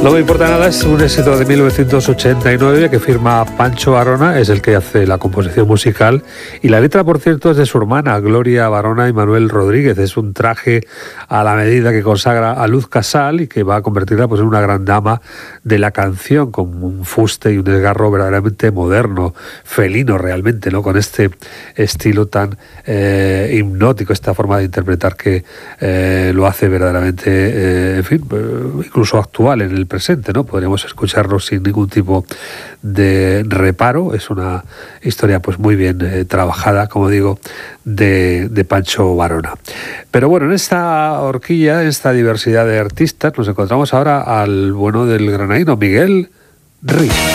No me importa nada es un éxito de 1989 que firma Pancho Varona, es el que hace la composición musical, y la letra, por cierto, es de su hermana, Gloria Varona y Manuel Rodríguez. Es un traje a la medida que consagra a Luz Casal y que va a convertirla pues en una gran dama de la canción, con un fuste y un desgarro verdaderamente moderno, felino realmente, ¿no? Con este estilo tan hipnótico, esta forma de interpretar que lo hace verdaderamente, en fin, incluso actual en el presente, ¿no? Podríamos escucharlo sin ningún tipo de reparo. Es una historia pues muy bien trabajada, como digo, de Pancho Varona. Pero bueno, en esta horquilla, en esta diversidad de artistas, nos encontramos ahora al bueno del granadino Miguel Ríos.